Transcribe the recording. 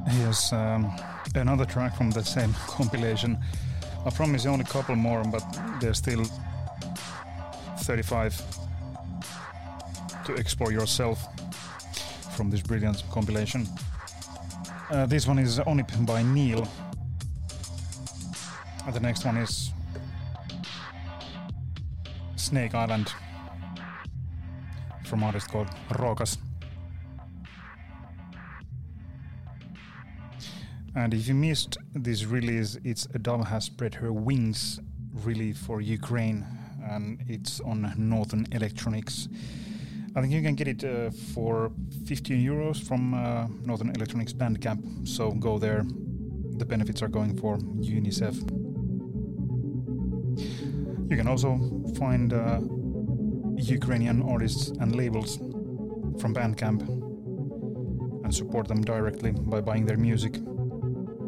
Here's another track from the same compilation. I promise only a couple more, but there's still 35 to explore yourself from this brilliant compilation. This one is only by Neil. The next one is Snake Island from an artist called Rokas. And if you missed this release, it's A Dove Has Spread Her Wings, really for Ukraine, and it's on Northern Electronics. I think you can get it for 15 euros from Northern Electronics Bandcamp, so go there. The benefits are going for UNICEF. You can also find Ukrainian artists and labels from Bandcamp and support them directly by buying their music.